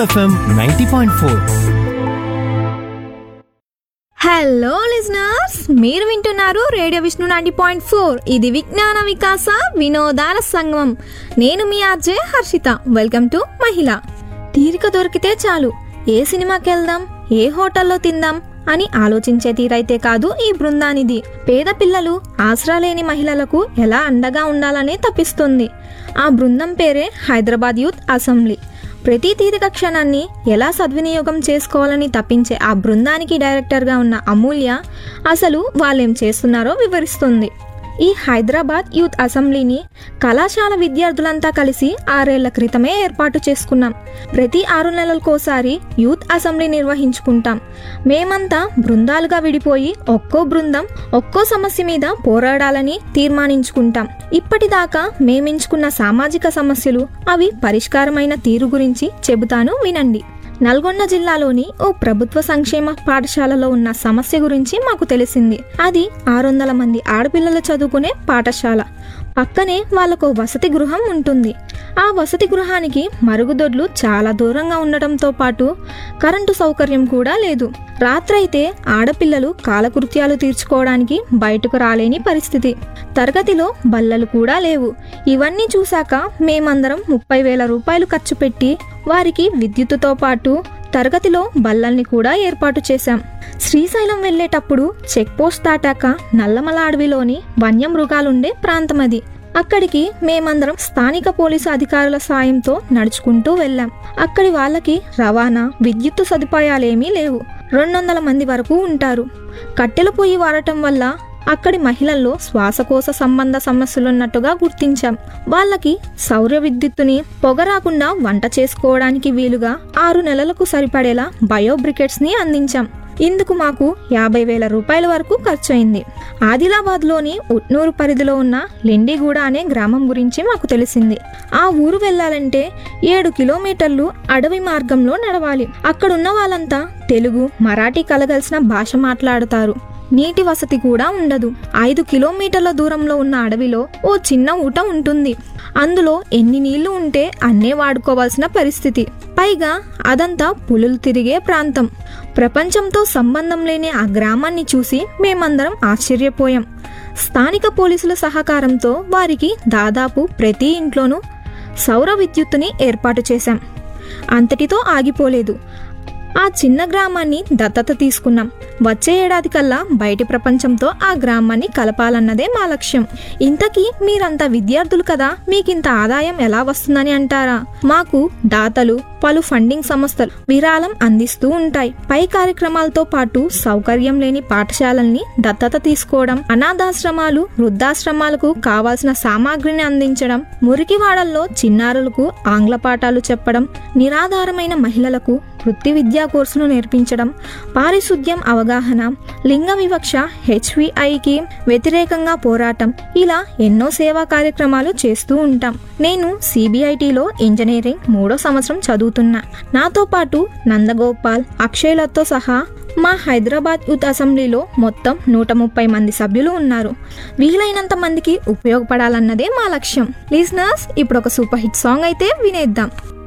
FM 90.4. Hello listeners, మీరు వింటున్నారు radio Vishnu 90.4. ఇది విజ్ఞాన వికాస వినోదాల సంగమం. నేను మీ ఆర్జే హర్షిత. వెల్కమ్ టు మహిళ. తీరిక దొరికితే చాలు ఏ సినిమాకి వెళ్దాం, ఏ హోటల్లో తిందాం అని ఆలోచించే తీరైతే కాదు ఈ బృందానిది. పేద పిల్లలు, ఆసరా లేని మహిళలకు ఎలా అండగా ఉండాలనే తప్పిస్తుంది. ఆ బృందం పేరే హైదరాబాద్ యూత్ అసెంబ్లీ. ప్రతి తీరిక క్షణాన్ని ఎలా సద్వినియోగం చేసుకోవాలని తప్పించే ఆ బృందానికి డైరెక్టర్గా ఉన్న అమూల్య అసలు వాళ్ళేం చేస్తున్నారో వివరిస్తుంది. ఈ హైదరాబాద్ యూత్ అసెంబ్లీని కళాశాల విద్యార్థులంతా కలిసి 6 ఏళ్ల క్రితమే ఏర్పాటు చేసుకున్నాం. ప్రతి 6 నెలలకోసారి యూత్ అసెంబ్లీ నిర్వహించుకుంటాం. మేమంతా బృందాలుగా విడిపోయి ఒక్కో బృందం ఒక్కో సమస్య మీద పోరాడాలని తీర్మానించుకుంటాం. ఇప్పటిదాకా మేమెంచుకున్న సామాజిక సమస్యలు, అవి పరిష్కారమైన తీరు గురించి చెబుతాను, వినండి. నల్గొండ జిల్లాలోని ఓ ప్రభుత్వ సంక్షేమ పాఠశాలలో ఉన్న సమస్య గురించి మాకు తెలిసింది. అది 600 మంది ఆడపిల్లలు చదువుకునే పాఠశాల. పక్కనే వాళ్ళకు వసతి గృహం ఉంటుంది. ఆ వసతి గృహానికి మరుగుదొడ్లు చాలా దూరంగా ఉండటంతో పాటు కరెంటు సౌకర్యం కూడా లేదు. రాత్రైతే ఆడపిల్లలు కాలకృత్యాలు తీర్చుకోవడానికి బయటకు రాలేని పరిస్థితి. తరగతిలో బల్లలు కూడా లేవు. ఇవన్నీ చూశాక మేమందరం 30,000 రూపాయలు ఖర్చు పెట్టి వారికి విద్యుత్తుతో పాటు తరగతిలో బల్లల్ని కూడా ఏర్పాటు చేశాం. శ్రీశైలం వెళ్లేటప్పుడు చెక్ పోస్ట్ దాటాక నల్లమల అడవిలోని వన్యమృగాలుండే ప్రాంతం అది. అక్కడికి మేమందరం స్థానిక పోలీసు అధికారుల సాయంతో నడుచుకుంటూ వెళ్ళాం. అక్కడి వాళ్ళకి రవాణా, విద్యుత్తు సదుపాయాలేమీ లేవు. 200 మంది వరకు ఉంటారు. కట్టెల పొయ్యి వాడటం వల్ల అక్కడి మహిళల్లో శ్వాసకోశ సంబంధ సమస్యలున్నట్టుగా గుర్తించాం. వాళ్ళకి సౌర విద్యుత్తుని, పొగ రాకుండా వంట చేసుకోవడానికి వీలుగా 6 నెలలకు సరిపడేలా బయో బ్రికెట్స్ ని అందించాం. ఇందుకు మాకు 50,000 రూపాయల వరకు ఖర్చయింది. ఆదిలాబాద్లోని ఉట్నూరు పరిధిలో ఉన్న లెండిగూడ అనే గ్రామం గురించి మాకు తెలిసింది. ఆ ఊరు వెళ్లాలంటే 7 కిలోమీటర్లు అడవి మార్గంలో నడవాలి. అక్కడున్న వాళ్ళంతా తెలుగు, మరాఠీ కలగలిసిన భాష మాట్లాడతారు. నీటి వసతి కూడా ఉండదు. 5 కిలోమీటర్ల దూరంలో ఉన్న అడవిలో ఓ చిన్న ఊట ఉంటుంది. అందులో ఎన్ని నీళ్లు ఉంటే అన్నే వాడుకోవాల్సిన పరిస్థితి. పైగా అదంతా పులులు తిరిగే ప్రాంతం. ప్రపంచంతో సంబంధం లేని ఆ గ్రామాన్ని చూసి మేమందరం ఆశ్చర్యపోయాం. స్థానిక పోలీసుల సహకారంతో వారికి దాదాపు ప్రతి ఇంట్లోనూ సౌర విద్యుత్తుని ఏర్పాటు చేశాం. అంతటితో ఆగిపోలేదు. ఆ చిన్న గ్రామాన్ని దత్తత తీసుకున్నాం. వచ్చే ఏడాది కల్లా బయటి ప్రపంచంతో ఆ గ్రామాన్ని కలపాలన్నదే మా లక్ష్యం. ఇంతకీ మీరంతా విద్యార్థులు కదా, మీకింత ఆదాయం ఎలా వస్తుందని అంటారా? మాకు దాతలు, పలు ఫండింగ్ సంస్థలు విరాళం అందిస్తూ ఉంటాయి. పై కార్యక్రమాలతో పాటు సౌకర్యం లేని పాఠశాలల్ని దత్తత తీసుకోవడం, అనాథాశ్రమాలు, వృద్ధాశ్రమాలకు కావాల్సిన సామాగ్రిని అందించడం, మురికివాడల్లో చిన్నారులకు ఆంగ్ల పాఠాలు చెప్పడం, నిరాధారమైన మహిళలకు వృత్తి విద్యా కోర్సులు నేర్పించడం, పారిశుద్ధ్యం అవగాహన, లింగ వివక్ష, HVIకి వ్యతిరేకంగా పోరాటం, ఇలా ఎన్నో సేవా కార్యక్రమాలు చేస్తూ ఉంటాం. నేను CBITలో ఇంజనీరింగ్ 3వ సంవత్సరం చదువుతున్నా. నాతో పాటు నందగోపాల్, అక్షయ్లతో సహా మా హైదరాబాద్ యూత్ అసెంబ్లీలో మొత్తం 130 మంది సభ్యులు ఉన్నారు. వీలైనంత మందికి ఉపయోగపడాలన్నదే మా లక్ష్యం. లిజనర్స్, ఇప్పుడు ఒక సూపర్ హిట్ సాంగ్ అయితే వినేద్దాం.